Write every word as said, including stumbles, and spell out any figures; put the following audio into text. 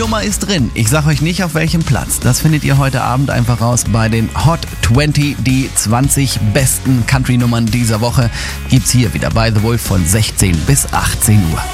Nummer ist drin. Ich sag euch nicht auf welchem Platz. Das findet ihr heute Abend einfach raus bei den Hot zwanzig. Die zwanzig besten Country-Nummern dieser Woche gibt's hier wieder bei The Wolf von sechzehn bis achtzehn Uhr.